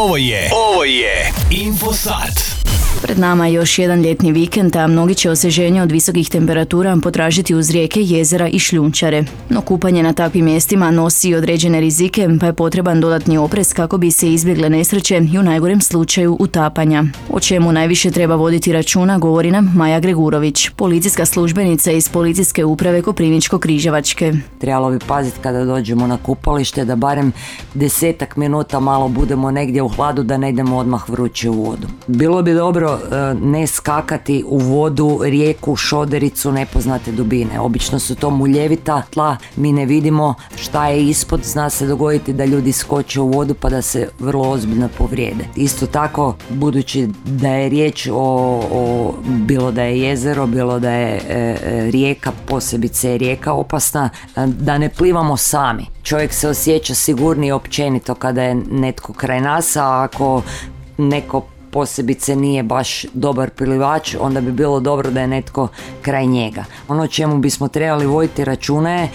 Ovo je Infosat. Pred nama je još jedan ljetni vikend, a mnogi će osvježenje od visokih temperatura potražiti uz rijeke, jezera i šljunčare. No kupanje na takvim mjestima nosi određene rizike, pa je potreban dodatni oprez kako bi se izbjegle nesreće i u najgorem slučaju utapanja. O čemu najviše treba voditi računa govori nam Maja Gregurović, policijska službenica iz Policijske uprave Koprivničko-križevačke. Trebalo bi paziti kada dođemo na kupalište da barem 10 minuta malo budemo negdje u hladu, da ne idemo odmah vruće u vodu. Bilo bi dobro ne skakati u vodu, rijeku, šodericu nepoznate dubine. Obično su to muljevita tla, mi ne vidimo šta je ispod, zna se dogoditi da ljudi skoče u vodu pa da se vrlo ozbiljno povrijede. Isto tako, budući da je riječ o bilo da je jezero, bilo da je rijeka, posebice je rijeka opasna, da ne plivamo sami. Čovjek se osjeća sigurniji općenito kada je netko kraj nas, a ako neko posebice nije baš dobar plivač, onda bi bilo dobro da je netko kraj njega. Ono čemu bismo trebali voditi računa je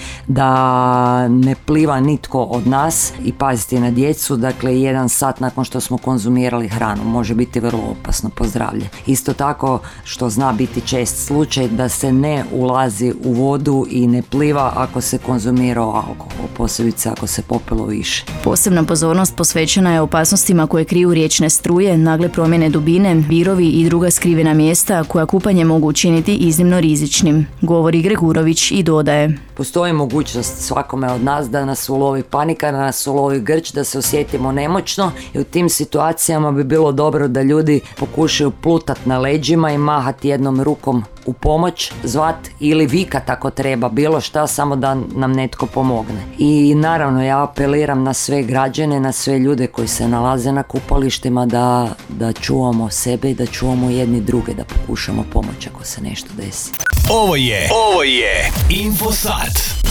da ne pliva nitko od nas i paziti na djecu, dakle 1 sat nakon što smo konzumirali hranu može biti vrlo opasno po zdravlje. Isto tako, što zna biti čest slučaj, da se ne ulazi u vodu i ne pliva ako se konzumirao alkohol, posebice ako se popilo više. Posebna pozornost posvećena je opasnostima koje kriju riječne struje, nagle promjene dubine, virovi i druga skrivena mjesta koja kupanje mogu učiniti iznimno rizičnim, govori Gregurović i dodaje. Postoji mogućnost svakome od nas da nas ulovi panika, da nas ulovi grč, da se osjetimo nemoćno i u tim situacijama bi bilo dobro da ljudi pokušaju plutati na leđima i mahati jednom rukom u pomoć, zvat ili vikat ako treba, bilo šta, samo da nam netko pomogne. I naravno ja apeliram na sve građane, na sve ljude koji se nalaze na kupalištima da čuvamo sebe i da čuvamo jedni druge, da pokušamo pomoći ako se nešto desi. Ovo je Infosat.